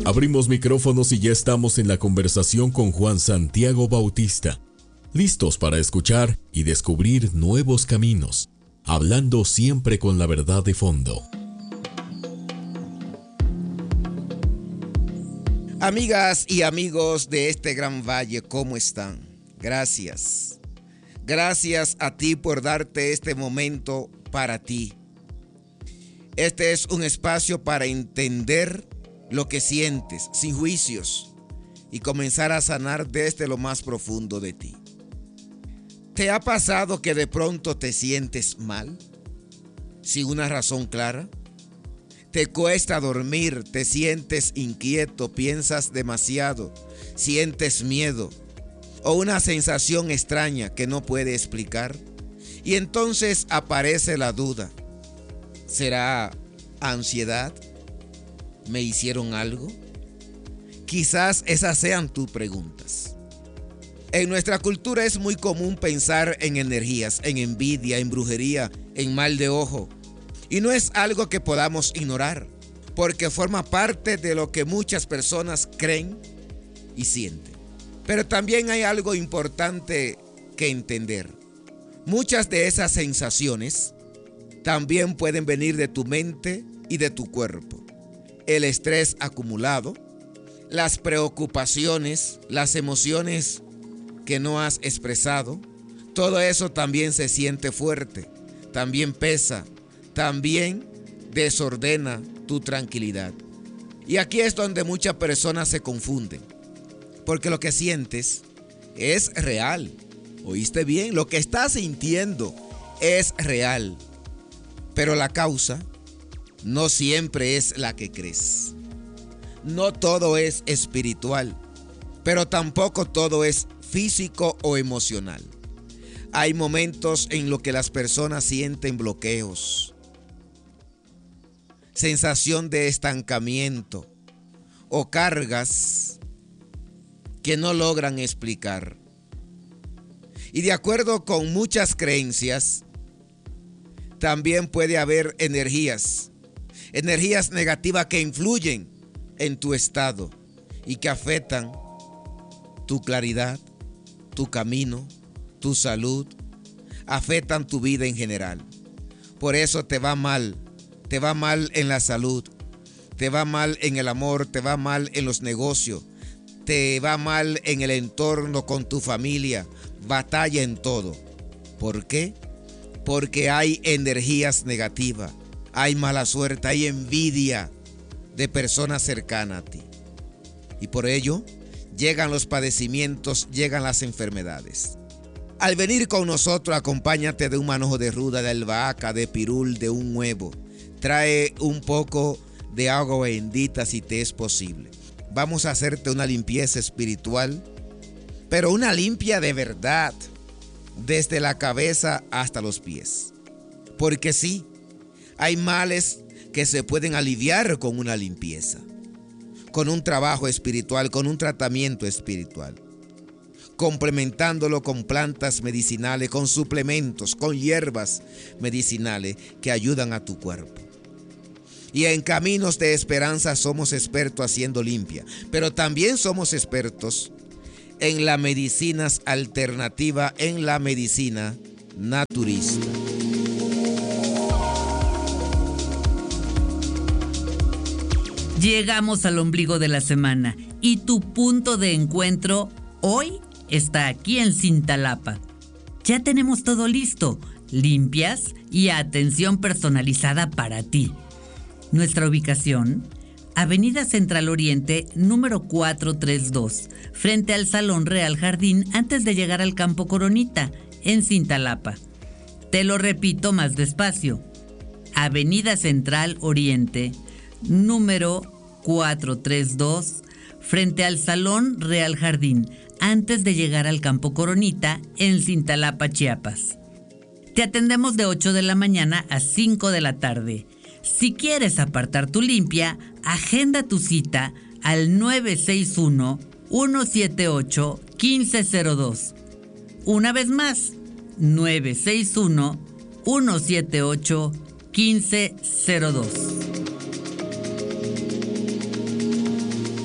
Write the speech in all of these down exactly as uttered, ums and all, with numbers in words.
Abrimos micrófonos y ya estamos en la conversación con Juan Santiago Bautista, listos para escuchar y descubrir nuevos caminos, hablando siempre con la verdad de fondo. Amigas y amigos de este gran valle, ¿cómo están? Gracias. Gracias a ti por darte este momento para ti. Este es un espacio para entender lo que sientes, sin juicios, y comenzar a sanar desde lo más profundo de ti. ¿Te ha pasado que de pronto te sientes mal, sin una razón clara? ¿Te cuesta dormir, te sientes inquieto, piensas demasiado, sientes miedo o una sensación extraña que no puede explicar? Y entonces aparece la duda. ¿Será ansiedad? ¿Me hicieron algo? Quizás esas sean tus preguntas. En nuestra cultura es muy común pensar en energías, en envidia, en brujería, en mal de ojo. Y no es algo que podamos ignorar, porque forma parte de lo que muchas personas creen y sienten. Pero también hay algo importante que entender. Muchas de esas sensaciones también pueden venir de tu mente y de tu cuerpo. El estrés acumulado, las preocupaciones, las emociones que no has expresado, todo eso también se siente fuerte, también pesa, también desordena tu tranquilidad. Y aquí es donde muchas personas se confunden, porque lo que sientes es real. ¿Oíste bien? Lo que estás sintiendo es real, pero la causa no siempre es la que crees. No todo es espiritual, pero tampoco todo es físico o emocional. Hay momentos en los que las personas sienten bloqueos, sensación de estancamiento o cargas que no logran explicar. Y de acuerdo con muchas creencias, también puede haber energías Energías negativas que influyen en tu estado y que afectan tu claridad, tu camino, tu salud, afectan tu vida en general. Por eso te va mal, te va mal en la salud, te va mal en el amor, te va mal en los negocios, te va mal en el entorno con tu familia, batalla en todo. ¿Por qué? Porque hay energías negativas. Hay mala suerte, hay envidia de personas cercanas a ti. Y por ello llegan los padecimientos, llegan las enfermedades. Al venir con nosotros, acompáñate de un manojo de ruda, de albahaca, de pirul, de un huevo. Trae un poco de agua bendita si te es posible. Vamos a hacerte una limpieza espiritual, pero una limpia de verdad, desde la cabeza hasta los pies. Porque sí, hay males que se pueden aliviar con una limpieza, con un trabajo espiritual, con un tratamiento espiritual, complementándolo con plantas medicinales, con suplementos, con hierbas medicinales que ayudan a tu cuerpo. Y en caminos de esperanza somos expertos haciendo limpia, pero también somos expertos en las medicinas alternativas, en la medicina naturista. Llegamos al ombligo de la semana y tu punto de encuentro hoy está aquí en Cintalapa. Ya tenemos todo listo, limpias y atención personalizada para ti. Nuestra ubicación, Avenida Central Oriente, número cuatrocientos treinta y dos, frente al Salón Real Jardín antes de llegar al Campo Coronita, en Cintalapa. Te lo repito más despacio. Avenida Central Oriente, número cuatrocientos treinta y dos, frente al Salón Real Jardín, antes de llegar al Campo Coronita, en Cintalapa, Chiapas. Te atendemos de ocho de la mañana a cinco de la tarde. Si quieres apartar tu limpia, agenda tu cita al nueve seis uno, uno siete ocho, uno cinco cero dos. Una vez más, nueve seis uno, uno siete ocho, uno cinco cero dos.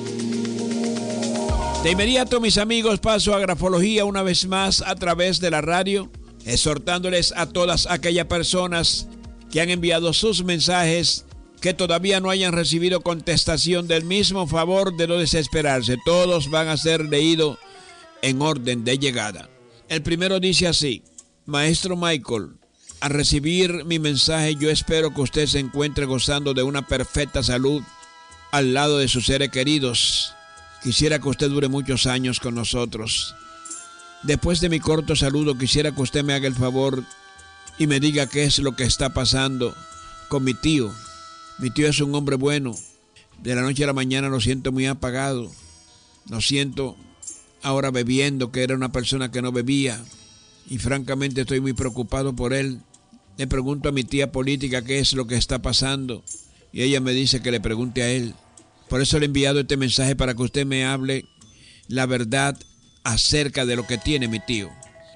De inmediato, mis amigos, paso a grafología una vez más a través de la radio, exhortándoles a todas aquellas personas que han enviado sus mensajes que todavía no hayan recibido contestación del mismo, favor de no desesperarse. Todos van a ser leídos en orden de llegada. El primero dice así: Maestro Michael, al recibir mi mensaje, yo espero que usted se encuentre gozando de una perfecta salud al lado de sus seres queridos. Quisiera que usted dure muchos años con nosotros. Después de mi corto saludo, quisiera que usted me haga el favor y me diga qué es lo que está pasando con mi tío. Mi tío es un hombre bueno. De la noche a la mañana lo siento muy apagado. Lo siento ahora bebiendo, que era una persona que no bebía. Y francamente estoy muy preocupado por él. Le pregunto a mi tía política qué es lo que está pasando. Y ella me dice que le pregunte a él. Por eso le he enviado este mensaje para que usted me hable la verdad acerca de lo que tiene mi tío.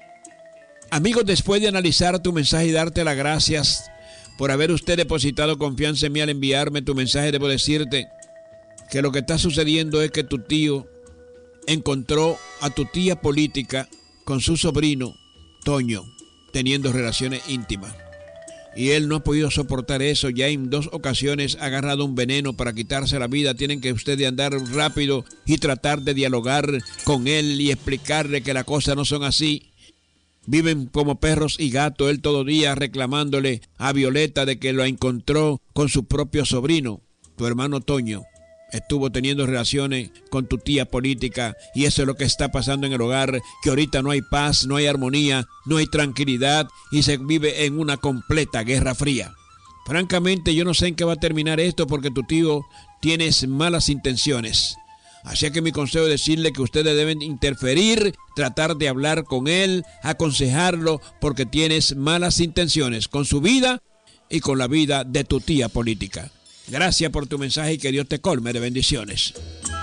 Amigos, después de analizar tu mensaje y darte las gracias por haber usted depositado confianza en mí al enviarme tu mensaje, debo decirte que lo que está sucediendo es que tu tío encontró a tu tía política con su sobrino Toño teniendo relaciones íntimas. Y él no ha podido soportar eso. Ya en dos ocasiones ha agarrado un veneno para quitarse la vida. Tienen que ustedes andar rápido y tratar de dialogar con él y explicarle que las cosas no son así. Viven como perros y gatos, él todo día reclamándole a Violeta de que lo encontró con su propio sobrino. Tu hermano Toño estuvo teniendo relaciones con tu tía política y eso es lo que está pasando en el hogar, que ahorita no hay paz, no hay armonía, no hay tranquilidad y se vive en una completa guerra fría. Francamente, yo no sé en qué va a terminar esto porque tu tío tiene malas intenciones. Así que mi consejo es decirle que ustedes deben interferir, tratar de hablar con él, aconsejarlo porque tienes malas intenciones con su vida y con la vida de tu tía política. Gracias por tu mensaje y que Dios te colme de bendiciones.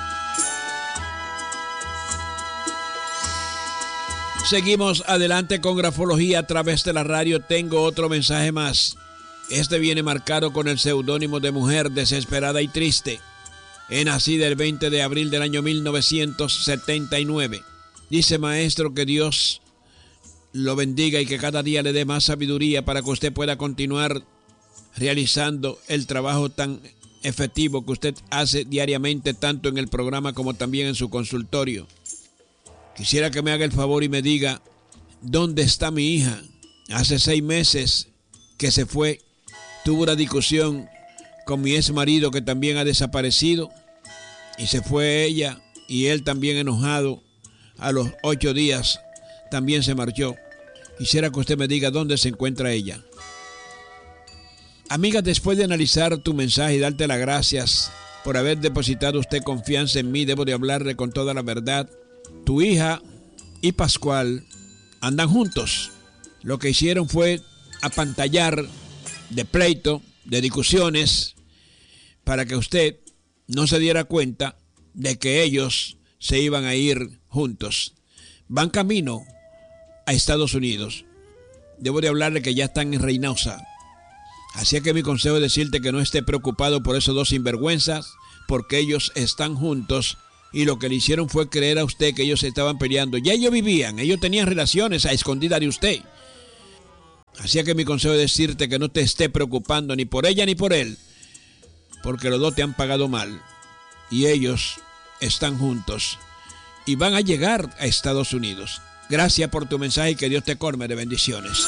Seguimos adelante con grafología a través de la radio. Tengo otro mensaje más. Este viene marcado con el seudónimo de mujer desesperada y triste. He nacido el veinte de abril del año mil novecientos setenta y nueve. Dice: maestro, que Dios lo bendiga y que cada día le dé más sabiduría para que usted pueda continuar realizando el trabajo tan efectivo que usted hace diariamente, tanto en el programa como también en su consultorio. Quisiera que me haga el favor y me diga dónde está mi hija. Hace seis meses que se fue. Tuvo una discusión con mi ex marido que también ha desaparecido y se fue ella y él también enojado. A los ocho días también se marchó. Quisiera que usted me diga dónde se encuentra ella. Amiga, después de analizar tu mensaje y darte las gracias por haber depositado usted confianza en mí, debo de hablarle con toda la verdad. Tu hija y Pascual andan juntos. Lo que hicieron fue apantallar de pleito, de discusiones, para que usted no se diera cuenta de que ellos se iban a ir juntos. Van camino a Estados Unidos. Debo de hablarle que ya están en Reynosa. Así que mi consejo es decirte que no esté preocupado por esos dos sinvergüenzas, porque ellos están juntos y lo que le hicieron fue creer a usted que ellos estaban peleando. Ya ellos vivían, ellos tenían relaciones a escondida de usted. Así que mi consejo es decirte que no te esté preocupando ni por ella ni por él, porque los dos te han pagado mal y ellos están juntos y van a llegar a Estados Unidos. Gracias por tu mensaje y que Dios te colme de bendiciones.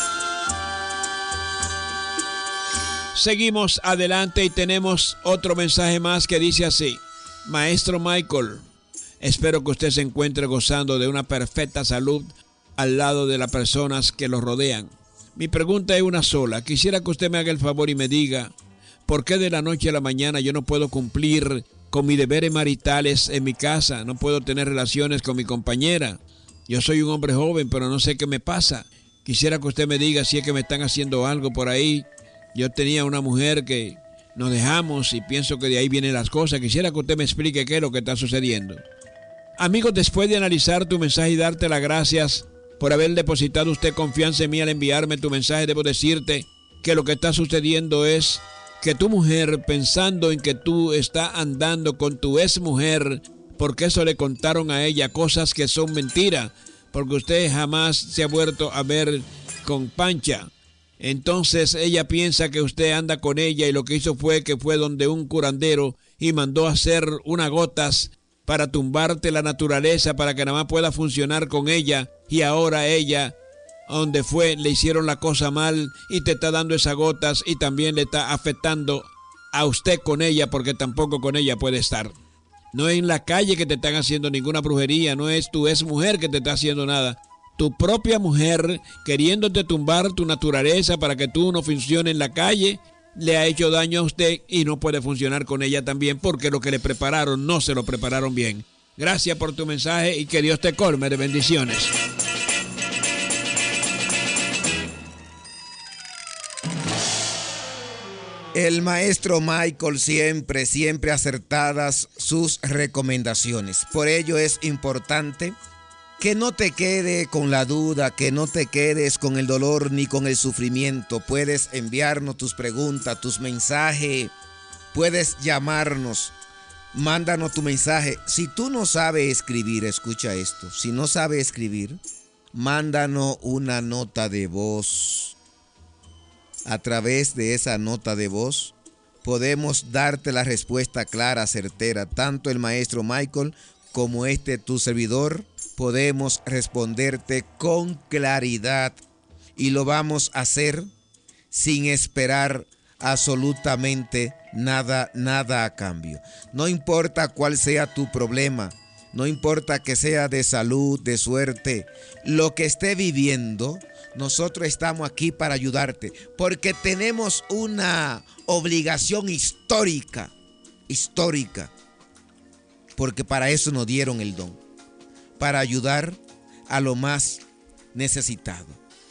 Seguimos adelante y tenemos otro mensaje más que dice así: maestro Michael, espero que usted se encuentre gozando de una perfecta salud al lado de las personas que lo rodean. Mi pregunta es una sola. Quisiera que usted me haga el favor y me diga por qué de la noche a la mañana yo no puedo cumplir con mis deberes maritales en mi casa, no puedo tener relaciones con mi compañera. Yo soy un hombre joven, pero no sé qué me pasa. Quisiera que usted me diga si es que me están haciendo algo por ahí. Yo tenía una mujer que nos dejamos y pienso que de ahí vienen las cosas. Quisiera que usted me explique qué es lo que está sucediendo. Amigos, después de analizar tu mensaje y darte las gracias por haber depositado usted confianza en mí al enviarme tu mensaje, debo decirte que lo que está sucediendo es que tu mujer, pensando en que tú estás andando con tu ex mujer, porque eso le contaron a ella cosas que son mentiras, porque usted jamás se ha vuelto a ver con Pancha. Entonces ella piensa que usted anda con ella y lo que hizo fue que fue donde un curandero y mandó a hacer unas gotas para tumbarte la naturaleza para que nada más pueda funcionar con ella, y ahora ella, donde fue, le hicieron la cosa mal y te está dando esas gotas y también le está afectando a usted con ella, porque tampoco con ella puede estar. No es en la calle que te están haciendo ninguna brujería, no es tu ex mujer que te está haciendo nada. Tu propia mujer, queriéndote tumbar tu naturaleza para que tú no funciones en la calle, le ha hecho daño a usted y no puede funcionar con ella también, porque lo que le prepararon no se lo prepararon bien. Gracias por tu mensaje y que Dios te colme de bendiciones. El maestro Michael siempre, siempre acertadas sus recomendaciones. Por ello es importante que no te quede con la duda, que no te quedes con el dolor ni con el sufrimiento. Puedes enviarnos tus preguntas, tus mensajes, puedes llamarnos, mándanos tu mensaje. Si tú no sabes escribir, escucha esto, si no sabes escribir, mándanos una nota de voz. A través de esa nota de voz podemos darte la respuesta clara, certera. Tanto el maestro Michael como este tu servidor podemos responderte con claridad, y lo vamos a hacer sin esperar absolutamente nada, nada a cambio. No importa cuál sea tu problema, no importa que sea de salud, de suerte, lo que esté viviendo, nosotros estamos aquí para ayudarte, porque tenemos una obligación histórica, histórica, porque para eso nos dieron el don, para ayudar a lo más necesitado.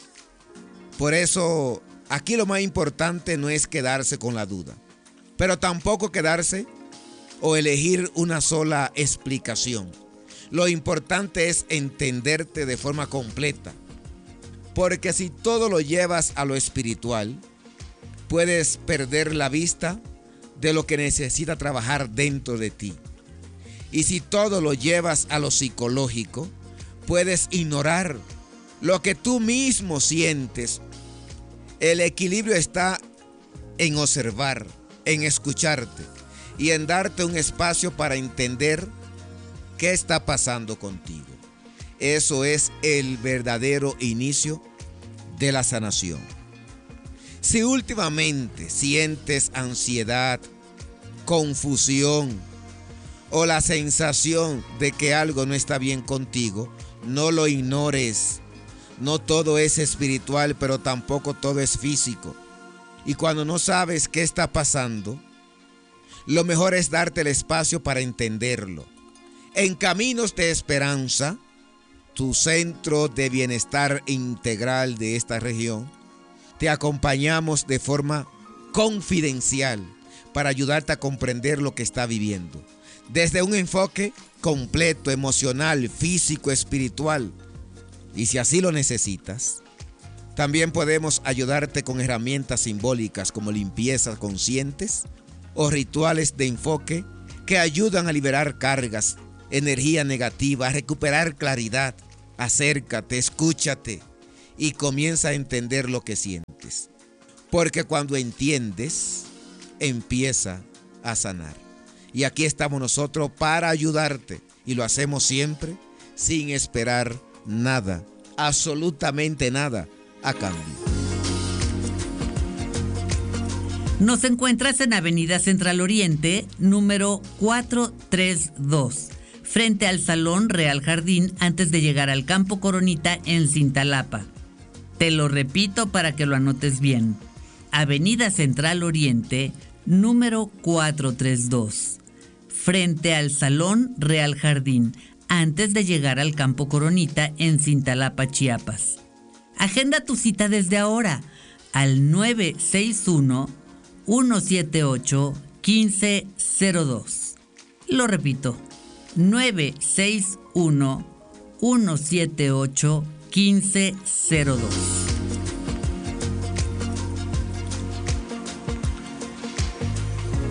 Por eso, aquí lo más importante no es quedarse con la duda, pero tampoco quedarse o elegir una sola explicación. Lo importante es entenderte de forma completa, porque si todo lo llevas a lo espiritual, puedes perder la vista de lo que necesita trabajar dentro de ti. Y si todo lo llevas a lo psicológico, puedes ignorar lo que tú mismo sientes. El equilibrio está en observar, en escucharte y en darte un espacio para entender qué está pasando contigo. Eso es el verdadero inicio de la sanación. Si últimamente sientes ansiedad, confusión o la sensación de que algo no está bien contigo, no lo ignores. No todo es espiritual, pero tampoco todo es físico. Y cuando no sabes qué está pasando, lo mejor es darte el espacio para entenderlo. En Caminos de Esperanza, tu centro de bienestar integral de esta región, te acompañamos de forma confidencial para ayudarte a comprender lo que está viviendo, desde un enfoque completo, emocional, físico, espiritual. Y si así lo necesitas, también podemos ayudarte con herramientas simbólicas como limpiezas conscientes o rituales de enfoque que ayudan a liberar cargas, energía negativa, a recuperar claridad. Acércate, escúchate y comienza a entender lo que sientes. Porque cuando entiendes, empieza a sanar. Y aquí estamos nosotros para ayudarte, y lo hacemos siempre sin esperar nada, absolutamente nada a cambio. Nos encuentras en Avenida Central Oriente, número cuatrocientos treinta y dos, frente al Salón Real Jardín, antes de llegar al Campo Coronita en Cintalapa. Te lo repito para que lo anotes bien. Avenida Central Oriente, número cuatrocientos treinta y dos, frente al Salón Real Jardín, antes de llegar al Campo Coronita en Cintalapa, Chiapas. Agenda tu cita desde ahora al nueve seis uno, uno siete ocho, uno cinco cero dos. Lo repito, nueve seis uno, uno siete ocho, uno cinco cero dos.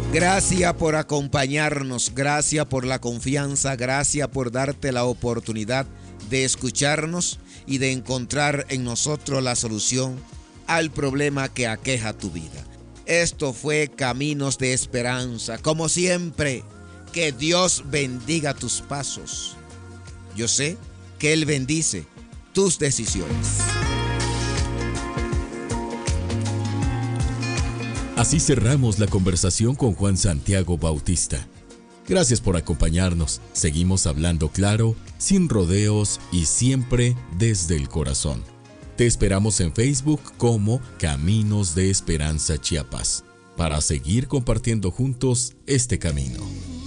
Gracias por acompañarnos, gracias por la confianza, gracias por darte la oportunidad de escucharnos y de encontrar en nosotros la solución al problema que aqueja tu vida. Esto fue Caminos de Esperanza. Como siempre, que Dios bendiga tus pasos. Yo sé que Él bendice tus decisiones. Así cerramos la conversación con Juan Santiago Bautista. Gracias por acompañarnos. Seguimos hablando claro, sin rodeos y siempre desde el corazón. Te esperamos en Facebook como Caminos de Esperanza Chiapas para seguir compartiendo juntos este camino.